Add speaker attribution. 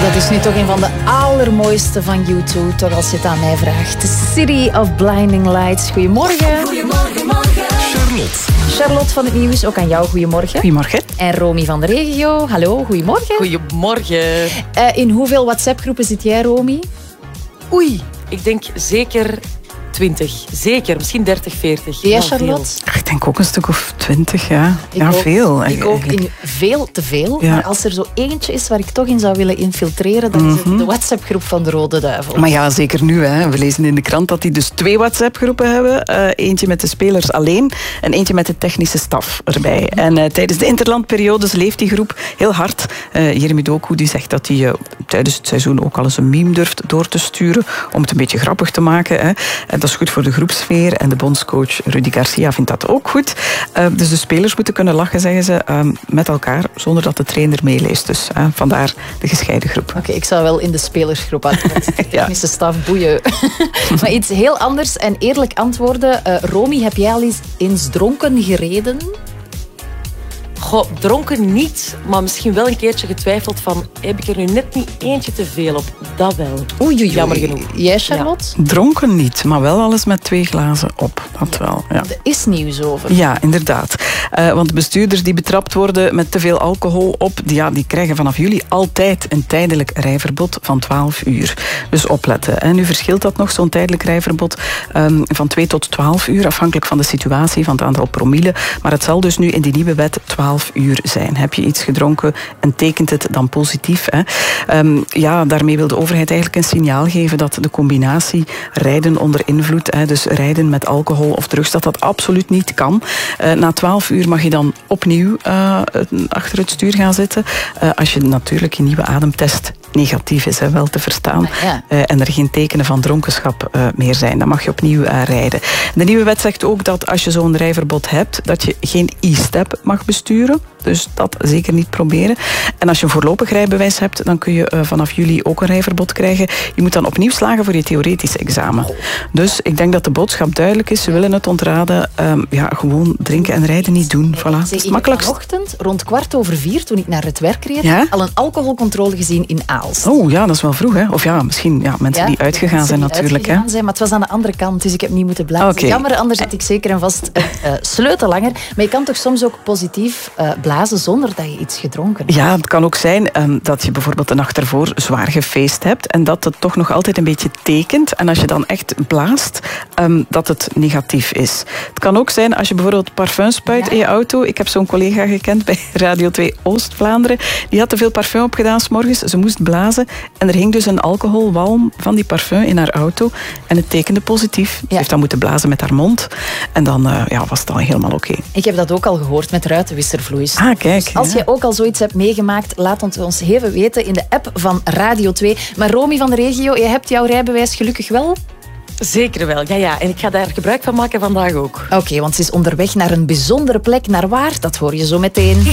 Speaker 1: Dat is nu toch een van de allermooiste van U2, toch als je het aan mij vraagt. The City of Blinding Lights. Goedemorgen.
Speaker 2: Goedemorgen, morgen.
Speaker 1: Charlotte van het Nieuws, ook aan jou goedemorgen.
Speaker 3: Goedemorgen.
Speaker 1: En Romy van de Regio, hallo, goedemorgen.
Speaker 4: Goedemorgen.
Speaker 1: In hoeveel WhatsApp-groepen zit jij, Romy?
Speaker 4: Oei, ik denk zeker 20. Zeker, misschien 30, 40.
Speaker 1: Ja, Charlotte?
Speaker 3: Ik denk ook een stuk of 20, ja. Ja,
Speaker 1: ook,
Speaker 3: veel.
Speaker 1: Ik ook in veel te veel.
Speaker 3: Ja.
Speaker 1: Maar als er zo eentje is waar ik toch in zou willen infiltreren, dan is het de WhatsApp-groep van de Rode Duivel.
Speaker 3: Maar ja, zeker nu. Hè. We lezen in de krant dat die dus 2 WhatsApp-groepen hebben. Eentje met de spelers alleen en eentje met de technische staf erbij. En tijdens de interlandperiodes leeft die groep heel hard. Jeremy Doku die zegt dat hij tijdens het seizoen ook al eens een meme durft door te sturen om het een beetje grappig te maken. Hè. En dat is goed voor de groepsfeer. En de bondscoach Rudy Garcia vindt dat ook goed. Dus de spelers moeten kunnen lachen, zeggen ze, met elkaar, zonder dat de trainer meeleest. Dus vandaar de gescheiden groep.
Speaker 1: Oké, ik zou wel in de spelersgroep uit. De technische staf boeien. Maar iets heel anders en eerlijk antwoorden. Romy, heb jij al eens dronken gereden?
Speaker 4: Goh, dronken niet, maar misschien wel een keertje getwijfeld van, heb ik er nu net niet eentje te veel op? Dat wel.
Speaker 1: Oei.
Speaker 4: Jammer genoeg.
Speaker 1: Jij, Charlotte?
Speaker 3: Dronken niet, maar wel alles met 2 glazen op. Dat wel, ja.
Speaker 1: Er is nieuws over.
Speaker 3: Ja, inderdaad. Want bestuurders die betrapt worden met te veel alcohol op, die krijgen vanaf juli altijd een tijdelijk rijverbod van 12 uur. Dus opletten. En nu verschilt dat nog, zo'n tijdelijk rijverbod, van 2 tot 12 uur, afhankelijk van de situatie, van het aantal promille. Maar het zal dus nu in die nieuwe wet 12 uur zijn. Heb je iets gedronken en tekent het dan positief? Hè? Daarmee wil de overheid eigenlijk een signaal geven dat de combinatie rijden onder invloed, dus rijden met alcohol of drugs, dat absoluut niet kan. Na 12 uur mag je dan opnieuw achter het stuur gaan zitten. Als je natuurlijk je nieuwe ademtest negatief is, wel te verstaan. En er geen tekenen van dronkenschap meer zijn. Dan mag je opnieuw rijden. De nieuwe wet zegt ook dat als je zo'n rijverbod hebt, dat je geen e-step mag besturen. Dus dat zeker niet proberen. En als je een voorlopig rijbewijs hebt, dan kun je vanaf juli ook een rijverbod krijgen. Je moet dan opnieuw slagen voor je theoretisch examen. Dus ik denk dat de boodschap duidelijk is. Ze willen het ontraden. Gewoon drinken en rijden niet doen. Voilà. Dat is het makkelijkst.
Speaker 1: Vanochtend, rond 3:15, toen ik naar het werk reed, al een alcoholcontrole gezien in Aalst.
Speaker 3: Oh ja, dat is wel vroeg, hè? Of ja, misschien mensen die uitgegaan zijn natuurlijk.
Speaker 1: Uitgegaan zijn, maar het was aan de andere kant, dus ik heb niet moeten blazen.
Speaker 3: Okay.
Speaker 1: Jammer, anders had ik zeker en vast sleutel langer. Maar je kan toch soms ook positief blazen zonder dat je iets gedronken hebt?
Speaker 3: Ja, het kan ook zijn dat je bijvoorbeeld de nacht ervoor zwaar gefeest hebt en dat het toch nog altijd een beetje tekent. En als je dan echt blaast, dat het negatief is. Het kan ook zijn als je bijvoorbeeld parfum spuit in je auto. Ik heb zo'n collega gekend bij Radio 2 Oost-Vlaanderen. Die had te veel parfum opgedaan 's morgens. Ze moest blazen en er hing dus een alcoholwalm van die parfum in haar auto. En het tekende positief. Ze heeft dan moeten blazen met haar mond. En dan was het al helemaal oké.
Speaker 1: Ik heb dat ook al gehoord met ruitenwisservloeis.
Speaker 3: Ah, kijk.
Speaker 1: Dus als jij ook al zoiets hebt meegemaakt, laat het ons even weten in de app van Radio 2. Maar Romy van de Regio, je hebt jouw rijbewijs gelukkig wel?
Speaker 4: Zeker wel, ja. En ik ga daar gebruik van maken vandaag ook.
Speaker 1: Oké, want ze is onderweg naar een bijzondere plek. Naar waar? Dat hoor je zo meteen.